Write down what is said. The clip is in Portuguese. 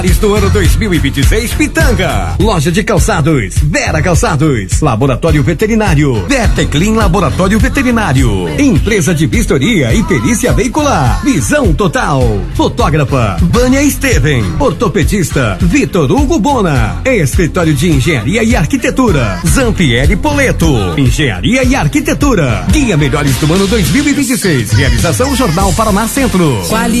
Do ano 2026, Pitanga. Loja de calçados, Vera Calçados. Laboratório Veterinário, Veteclin Laboratório Veterinário. Empresa de vistoria e perícia veicular, Visão Total. Fotógrafa, Vânia Esteven. Ortopedista, Vitor Hugo Bona. Escritório de Engenharia e Arquitetura, Zampieri Poleto. Engenharia e Arquitetura. Guia Melhores do ano 2026. Realização Jornal Paraná Centro.